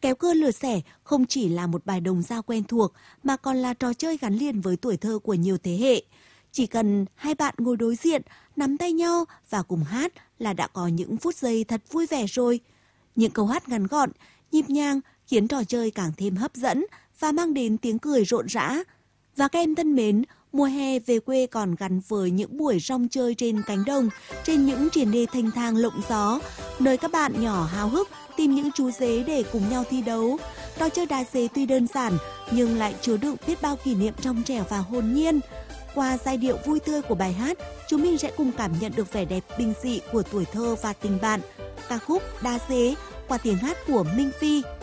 Kéo cưa lửa xẻ không chỉ là một bài đồng dao quen thuộc mà còn là trò chơi gắn liền với tuổi thơ của nhiều thế hệ. Chỉ cần hai bạn ngồi đối diện, nắm tay nhau và cùng hát là đã có những phút giây thật vui vẻ rồi. Những câu hát ngắn gọn, nhịp nhàng khiến trò chơi càng thêm hấp dẫn và mang đến tiếng cười rộn rã. Và các em thân mến, mùa hè về quê còn gắn với những buổi rong chơi trên cánh đồng, trên những triền đê thanh thang lộng gió, nơi các bạn nhỏ háo hức tìm những chú dế để cùng nhau thi đấu. Trò chơi đá dế tuy đơn giản nhưng lại chứa đựng biết bao kỷ niệm trong trẻo và hồn nhiên. Qua giai điệu vui tươi của bài hát, chúng mình sẽ cùng cảm nhận được vẻ đẹp bình dị của tuổi thơ và tình bạn. Ca khúc Đá dế qua tiếng hát của Minh Phi.